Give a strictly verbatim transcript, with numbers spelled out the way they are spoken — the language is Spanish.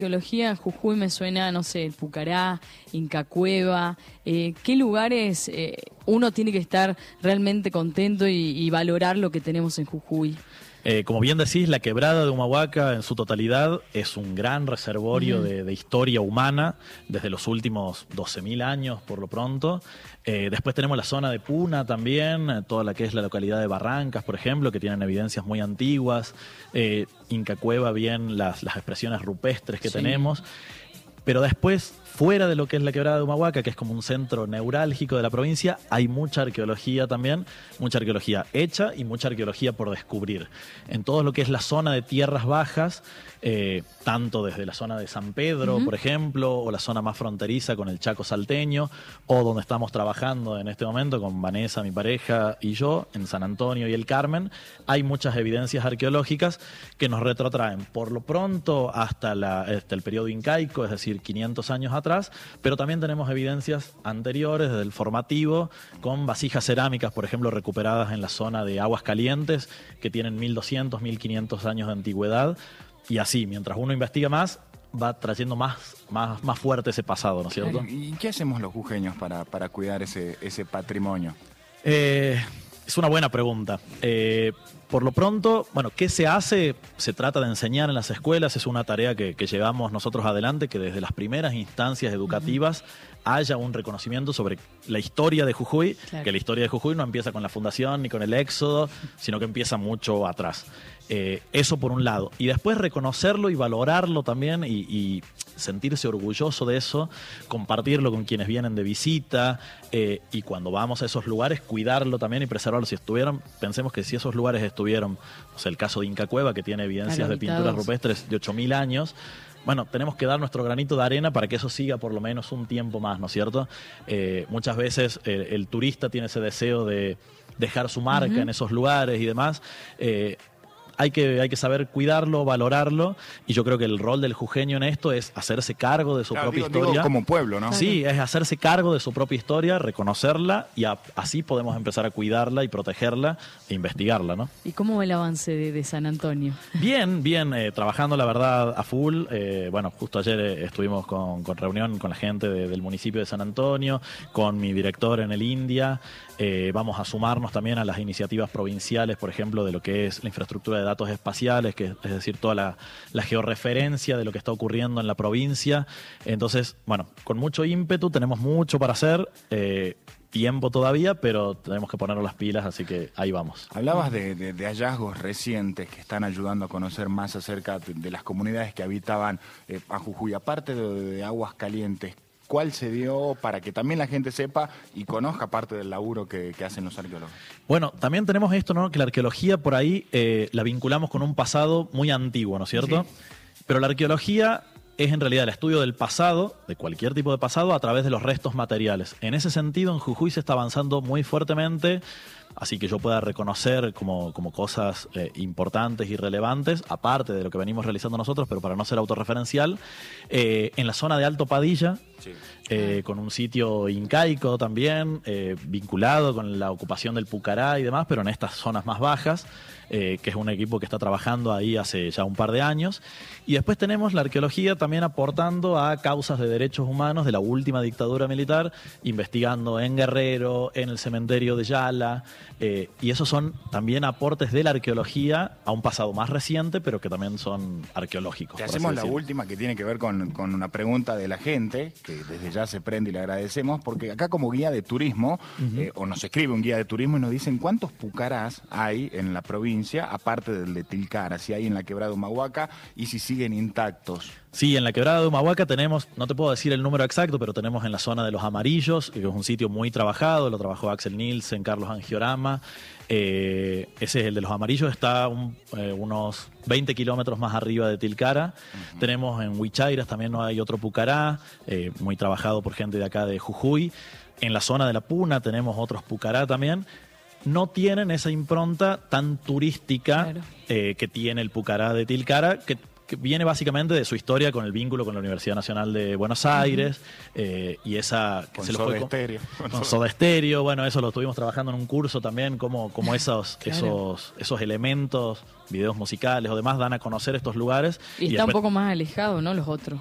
Arqueología en Jujuy me suena, no sé, el Pucará, Inca Cueva. Eh, ¿Qué lugares eh, uno tiene que estar realmente contento y, y valorar lo que tenemos en Jujuy? Eh, como bien decís, la quebrada de Humahuaca en su totalidad es un gran reservorio uh-huh. de, de historia humana desde los últimos doce mil años por lo pronto. Eh, después tenemos la zona de Puna también, toda la que es la localidad de Barrancas, por ejemplo, que tienen evidencias muy antiguas. Eh, Inca Cueva, bien las, las expresiones rupestres que sí. tenemos. Pero después, fuera de lo que es la quebrada de Humahuaca, que es como un centro neurálgico de la provincia, hay mucha arqueología también, mucha arqueología hecha y mucha arqueología por descubrir. En todo lo que es la zona de tierras bajas, eh, tanto desde la zona de San Pedro, uh-huh. por ejemplo, o la zona más fronteriza con el Chaco salteño, o donde estamos trabajando en este momento con Vanessa, mi pareja, y yo, en San Antonio y el Carmen, hay muchas evidencias arqueológicas que nos retrotraen por lo pronto hasta, la, hasta el periodo incaico, es decir, quinientos años atrás, pero también tenemos evidencias anteriores desde el formativo con vasijas cerámicas, por ejemplo, recuperadas en la zona de Aguas Calientes, que tienen mil doscientos, mil quinientos años de antigüedad, y así, mientras uno investiga más, va trayendo más, más, más fuerte ese pasado, ¿no es cierto? ¿Y qué hacemos los jujeños para, para cuidar ese, ese patrimonio? Eh, es una buena pregunta. Eh, Por lo pronto, bueno, ¿qué se hace? Se trata de enseñar en las escuelas, es una tarea que, que llevamos nosotros adelante, que desde las primeras instancias educativas haya un reconocimiento sobre la historia de Jujuy, claro. que la historia de Jujuy no empieza con la fundación ni con el éxodo, sino que empieza mucho atrás. Eh, eso por un lado. Y después reconocerlo y valorarlo también y, y sentirse orgulloso de eso, compartirlo con quienes vienen de visita eh, y cuando vamos a esos lugares, cuidarlo también y preservarlo. Si estuvieran, pensemos que si esos lugares estuvieron, o sea, el caso de Inca Cueva, que tiene evidencias claro, de pinturas rupestres de ocho mil años, bueno, tenemos que dar nuestro granito de arena para que eso siga por lo menos un tiempo más, ¿no es cierto? Eh, muchas veces eh, el turista tiene ese deseo de dejar su marca uh-huh. en esos lugares y demás. Eh, Hay que, hay que saber cuidarlo, valorarlo, y yo creo que el rol del jujeño en esto es hacerse cargo de su claro, propia digo, historia. Digo como pueblo, ¿no? Sí, es hacerse cargo de su propia historia, reconocerla, y a, así podemos empezar a cuidarla y protegerla e investigarla, ¿no? ¿Y cómo va el avance de, de San Antonio? Bien, bien, eh, trabajando la verdad a full. Eh, bueno, justo ayer eh, estuvimos con, con reunión con la gente de, del municipio de San Antonio, con mi director en el India. Eh, vamos a sumarnos también a las iniciativas provinciales, por ejemplo, de lo que es la infraestructura de datos espaciales, que es decir, toda la, la georreferencia de lo que está ocurriendo en la provincia. Entonces, bueno, con mucho ímpetu, tenemos mucho para hacer, eh, tiempo todavía, pero tenemos que ponernos las pilas, así que ahí vamos. Hablabas de, de, de hallazgos recientes que están ayudando a conocer más acerca de, de las comunidades que habitaban eh, a Jujuy, aparte de, de Aguas Calientes. ¿Cuál se dio para que también la gente sepa y conozca parte del laburo que, que hacen los arqueólogos? Bueno, también tenemos esto, ¿no? Que la arqueología por ahí eh, la vinculamos con un pasado muy antiguo, ¿no es cierto? Sí. Pero la arqueología es en realidad el estudio del pasado, de cualquier tipo de pasado, a través de los restos materiales. En ese sentido, en Jujuy se está avanzando muy fuertemente, así que yo pueda reconocer como, como cosas eh, importantes y relevantes, aparte de lo que venimos realizando nosotros, pero para no ser autorreferencial, eh, en la zona de Alto Padilla, sí. eh, con un sitio incaico también, eh, vinculado con la ocupación del Pucará y demás, pero en estas zonas más bajas, eh, que es un equipo que está trabajando ahí hace ya un par de años. Y después tenemos la arqueología también aportando a causas de derechos humanos de la última dictadura militar, investigando en Guerrero, en el cementerio de Yala, eh, y esos son también aportes de la arqueología a un pasado más reciente, pero que también son arqueológicos. Te hacemos la última, que tiene que ver con, con una pregunta de la gente, que desde ya se prende y le agradecemos, porque acá como guía de turismo, uh-huh. eh, o nos escribe un guía de turismo y nos dicen cuántos pucarás hay en la provincia, aparte del de Tilcara, si hay en la quebrada de Humahuaca y si siguen intactos. Sí, en la quebrada de Humahuaca tenemos, no te puedo decir el número exacto, pero tenemos en la zona de los Amarillos, que es un sitio muy trabajado, lo trabajó Axel Nielsen, Carlos Angiorama. Eh, ese es el de los Amarillos, está un, eh, unos veinte kilómetros más arriba de Tilcara. Uh-huh. Tenemos en Huichairas también no hay otro Pucará, eh, muy trabajado por gente de acá de Jujuy. En la zona de la Puna tenemos otros Pucará también. No tienen esa impronta tan turística claro. eh, que tiene el Pucará de Tilcara, que que viene básicamente de su historia con el vínculo con la Universidad Nacional de Buenos Aires, uh-huh. eh, y esa que con se lo Soda fue Stereo. Con, con Soda Stereo, bueno, eso lo estuvimos trabajando en un curso también, como, como esos, claro. esos, esos elementos, videos musicales o demás, dan a conocer estos lugares. Y, y está después... un poco más alejado, ¿no? Los otros.